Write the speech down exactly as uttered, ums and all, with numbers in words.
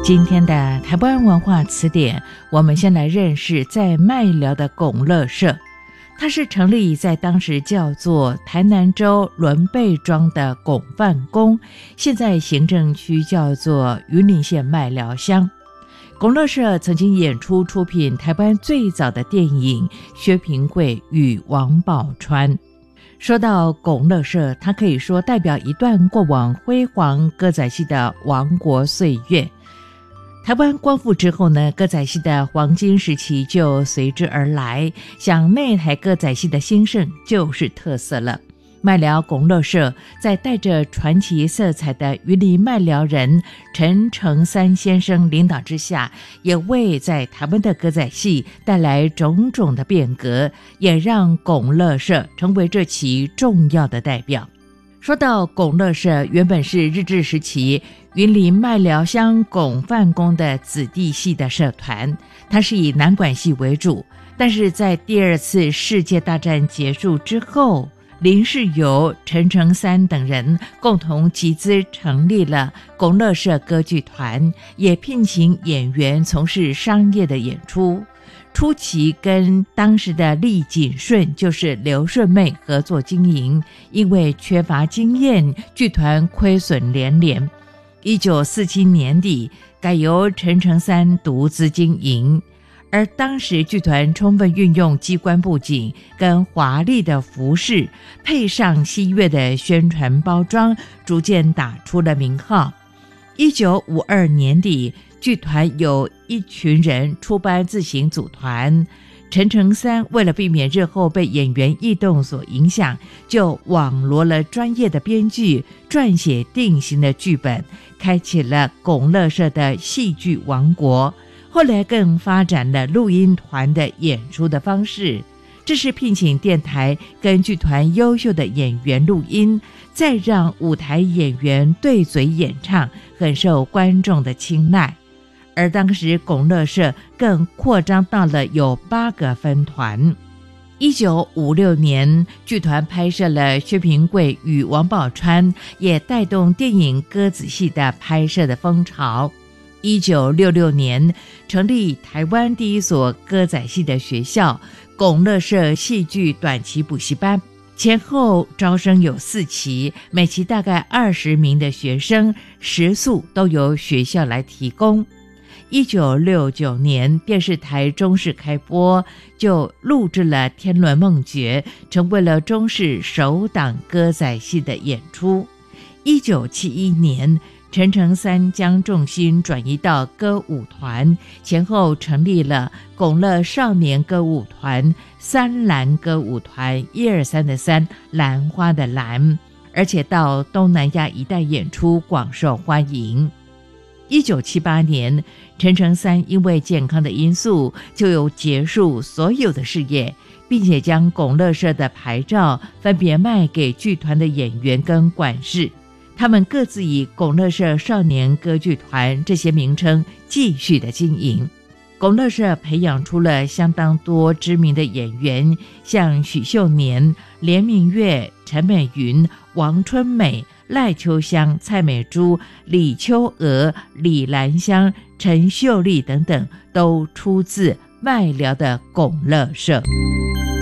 今天的台湾文化词典，我们先来认识在麦寮的拱乐社。它是成立在当时叫做台南州仑背庄的拱范宫，现在行政区叫做云林县麦寮乡。拱乐社曾经演出出品台湾最早的电影《薛平贵与王宝钏》。说到拱乐社，它可以说代表一段过往辉煌歌仔戏的王国岁月。台湾光复之后呢，歌仔戏的黄金时期就随之而来，像那台歌仔戏的兴盛就是特色了。麦寮拱乐社在带着传奇色彩的云林麦寮人陈承三先生领导之下，也为在台湾的歌仔戏带来种种的变革，也让拱乐社成为这其重要的代表。说到拱乐社，原本是日治时期云林麦寮乡拱范宫的子弟戏的社团，它是以南管戏为主，但是在第二次世界大战结束之后，林世友、陈承三等人共同集资成立了拱乐社歌剧团，也聘请演员从事商业的演出。初期跟当时的厉锦顺，就是刘顺妹合作经营，因为缺乏经验，剧团亏损连连。一九四七年底，改由陈承三独资经营。而当时剧团充分运用机关布景跟华丽的服饰，配上西乐的宣传包装，逐渐打出了名号。一九五二年底，剧团有一群人出班自行组团，陈承三为了避免日后被演员异动所影响，就网罗了专业的编剧，撰写定型的剧本，开启了拱乐社的戏剧王国。后来更发展了录音团的演出的方式，这是聘请电台跟剧团优秀的演员录音，再让舞台演员对嘴演唱，很受观众的青睐。而当时拱乐社更扩张到了有八个分团。一九五六年，剧团拍摄了薛平贵与王宝钏，也带动电影歌仔戏的拍摄的风潮。一九六六年，成立台湾第一所歌仔戏的学校——拱乐社戏剧短期补习班，前后招生有四期，每期大概二十名的学生，食宿都由学校来提供。一九六九年，电视台中视开播，就录制了《天伦梦觉》，成为了中视首档歌仔戏的演出。一九七一年，陈承三将重心转移到歌舞团，前后成立了拱乐少年歌舞团、三兰歌舞团，一二三的三，兰花的兰，而且到东南亚一带演出，广受欢迎。一九七八年，陈承三因为健康的因素，就有结束所有的事业，并且将拱乐社的牌照分别卖给剧团的演员跟管事。他们各自以拱乐社少年歌剧团这些名称继续的经营。拱乐社培养出了相当多知名的演员，像许秀年、连明月、陈美云、王春美、赖秋香、蔡美珠、李秋娥、李兰香、陈秀丽等等，都出自麦寮的拱乐社。